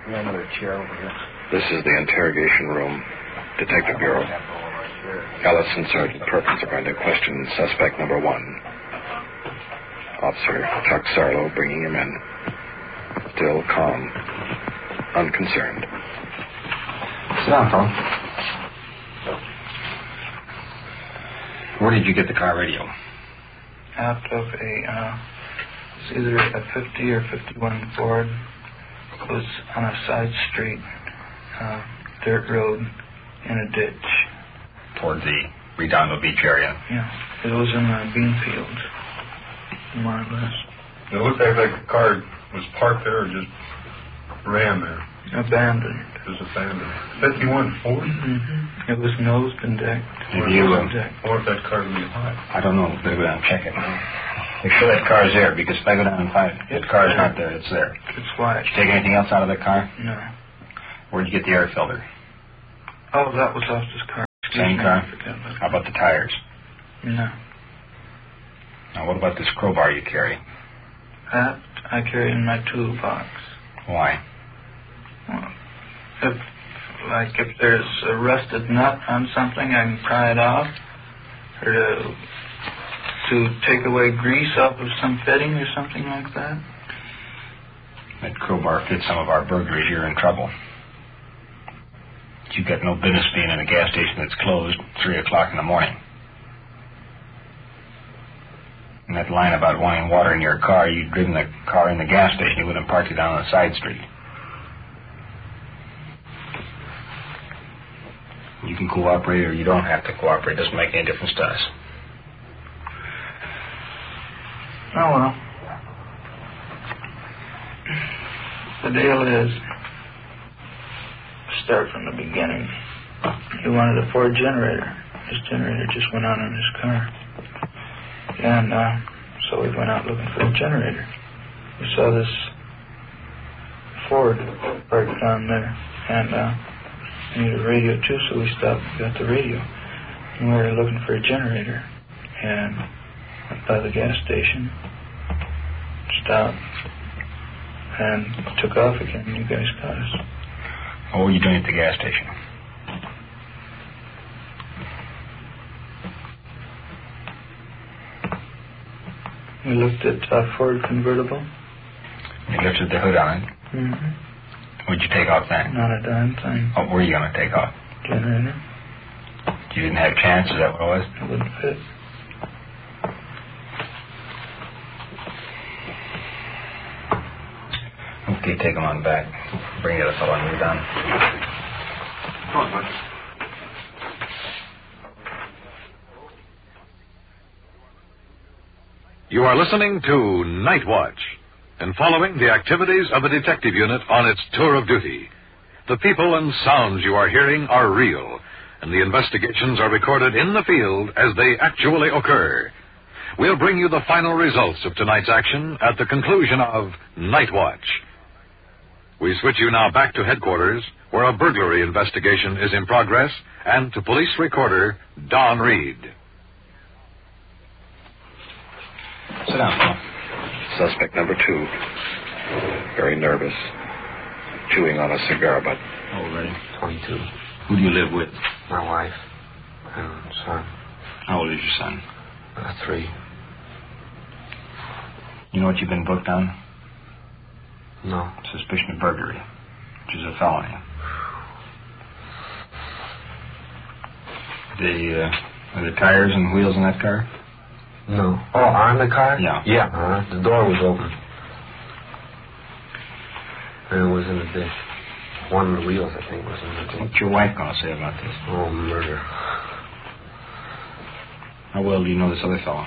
We have another chair over here. This is the interrogation room. Detective Bureau. Ellis and Sergeant Perkins are going to question suspect number 1. Officer Chuck Sarlo bringing him in. Still calm. Unconcerned. Sit down, Tom. Where did you get the car radio? Out of it's either a 50 or 51 Ford. It was on a side street, dirt road, in a ditch. Toward the Redondo Beach area? Yeah. It was in a bean field, more or less. It looked like the car was parked there or just ran there. Abandoned. It was abandoned. 51 Ford? Mm-hmm. It was nosed and decked. Have you, I wonder if that car would be hot. I don't know. Better go down and check it. Make sure that car's there, because if I go down and find it, the car's not there, it's there. It's white. Did you take anything else out of the car? No. Where'd you get the air filter? Oh, that was off this car. Same car? I forgot about How about the tires? No. Now, what about this crowbar you carry? That I carry in my toolbox. Why? Well, if there's a rusted nut on something, I can pry it off. Or to take away grease off of some fitting or something like that. That crowbar fits some of our burglaries. You're in trouble. You've got no business being in a gas station that's closed 3 o'clock in the morning. And that line about wanting water in your car, you'd driven the car in the gas station. You wouldn't have parked it down on the side street. You can cooperate or you don't have to cooperate. It doesn't make any difference to us. Oh, well. The deal is, start from the beginning. He wanted a Ford generator. His generator just went on in his car. And so we went out looking for a generator. We saw this Ford parked down there. And we needed a radio too, so we stopped and got the radio. And we were looking for a generator. And went by the gas station, stopped, and took off again. You guys got us. What were you doing at the gas station? We looked at Ford convertible. You lifted the hood on it. Mm-hmm. What'd you take off then? Not a darn thing. What were you going to take off? Generator. You didn't have a chance? Is that what it was? It wouldn't fit. Okay, take him on back. Bring the other fellow and we're done. Come on, bud. You are listening to Night Watch and following the activities of a detective unit on its tour of duty. The people and sounds you are hearing are real, and the investigations are recorded in the field as they actually occur. We'll bring you the final results of tonight's action at the conclusion of Night Watch. We switch you now back to headquarters, where a burglary investigation is in progress, and to police recorder Don Reed. Sit down, Paul. Suspect number 2. Very nervous. Chewing on a cigar butt. Oh, ready? 22. Who do you live with? My wife and son. How old is your son? 3. You know what you've been booked on? No. Suspicion of burglary, which is a felony. Are the tires and wheels in that car? No. Oh, on the car? Yeah. Yeah. The door was open. And it was in the ditch. One of the wheels, I think, was in the ditch. What's your wife going to say about this? Oh, murder. How well do you know this other fellow?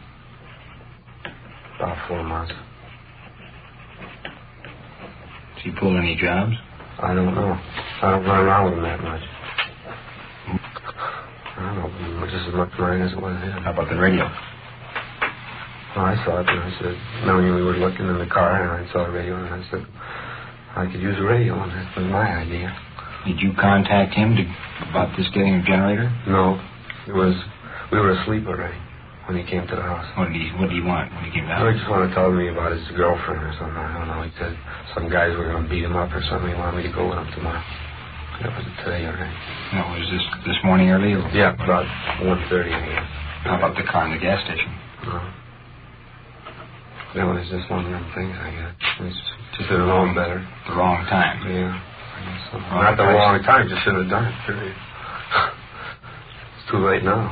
About 4 months. Does he pull any jobs? I don't know. I don't run around with him that much. I don't know. Just as much mine as it was his. How about the radio? Well, I saw it, and I said, no, we were looking in the car, and I saw the radio, and I said, I could use a radio, and that was my idea. Did you contact him about this getting a generator? No. We were asleep already. when he came to the house. What did he want when he came down? He just wanted to tell me about his girlfriend or something. I don't know. He said some guys were going to beat him up or something. He wanted me to go with him tomorrow. That was today, all right. No, was this morning early? Or yeah, about 1:30 a.m. How about the car in the gas station? No. That was just one of them things, I guess. It was just at the wrong time. Yeah. So, not the wrong time, just shouldn't have done it, period. It's too late now.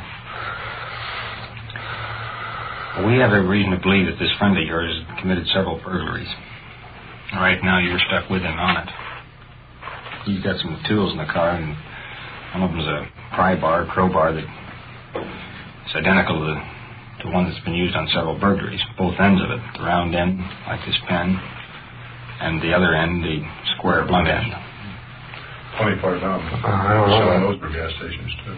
We have every reason to believe that this friend of yours committed several burglaries. Right now, you're stuck with him on it. He's got some tools in the car, and one of them's a crowbar that is identical to the one that's been used on several burglaries. Both ends of it, the round end, like this pen, and the other end, the square blunt end. 25 down. I don't know. Selling those for gas stations, too.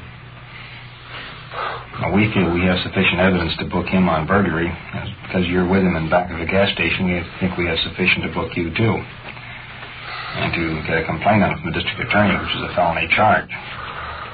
Now, we feel we have sufficient evidence to book him on burglary. Because you're with him in the back of the gas station, we think we have sufficient to book you, too. And to get a complaint on it from the district attorney, which is a felony charge.